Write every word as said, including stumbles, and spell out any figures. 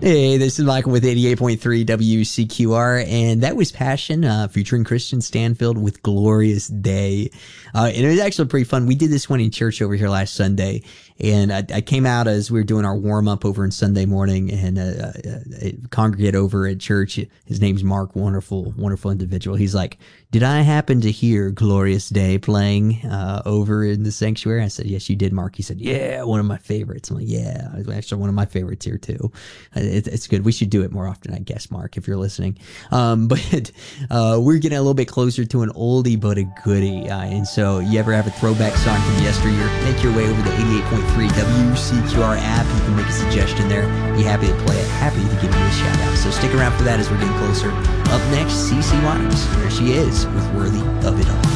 Hey, this is Michael with eighty-eight point three W C Q R, and that was Passion, uh, featuring Christian Stanfield with Glorious Day. Uh, and it was actually pretty fun. We did this one in church over here last Sunday, and I, I came out as we were doing our warm-up over on Sunday morning, and uh, a, a congregate over at church, his name's Mark, wonderful, wonderful individual. He's like, did I happen to hear Glorious Day playing uh, over in the sanctuary? I said, yes, you did, Mark. He said, yeah, one of my favorites. I'm like, yeah, it's actually one of my favorites here, too. It, it's good. We should do it more often, I guess, Mark, if you're listening. Um, but uh, we're getting a little bit closer to an oldie but a goodie. Uh, and so you ever have a throwback song from yesteryear, make your way over to eighty-eight point three W C Q R app. You can make a suggestion there. Be happy to play it. Happy to give you a shout out. So stick around for that as we're getting closer. Up next, CeCe Winans. There she is with Worthy of It All.